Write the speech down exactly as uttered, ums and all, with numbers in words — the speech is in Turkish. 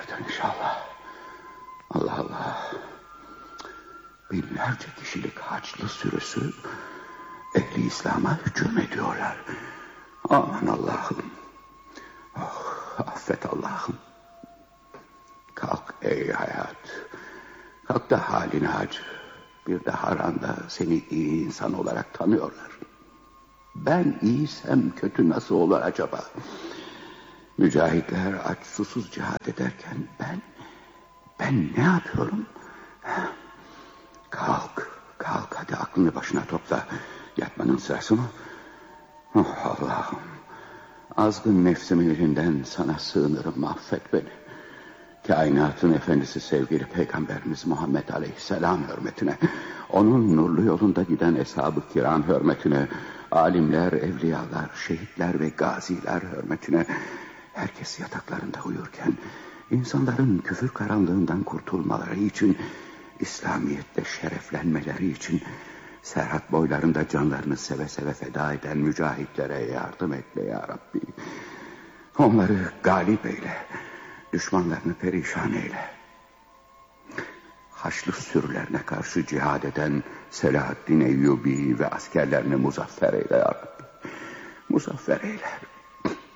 Evet inşallah. Allah Allah. Binlerce kişilik Haçlı sürüsü ehli İslam'a hücum ediyorlar. Aman Allah'ım. Oh, affet Allah'ım. Kalk ey hayat. Kalk da halini acı. Bir de haranda seni iyi insan olarak tanıyorlar. Ben iyiysem kötü nasıl olur acaba? Mücahitler aç susuz cihad ederken ben... Ben ne yapıyorum? Kalk, kalk hadi aklını başına topla. Yatmanın sırası mı? Oh Allah'ım. Azgın nefsimin elinden sana sığınırım, affet beni. Kainatın efendisi sevgili Peygamberimiz Muhammed Aleyhisselam hürmetine, onun nurlu yolunda giden eshab-ı kiram hürmetine, alimler, evliyalar, şehitler ve gaziler hürmetine, herkes yataklarında uyurken insanların küfür karanlığından kurtulmaları için, İslamiyet'te şereflenmeleri için serhat boylarında canlarını seve seve feda eden mücahitlere yardım eyle ya Rabbi. Onları galip eyle, düşmanlarını perişan eyle. Haçlı sürülerine karşı cihad eden Selahaddin Eyyubi ve askerlerini muzaffer eyle ya Rabbi. Muzaffer eyle.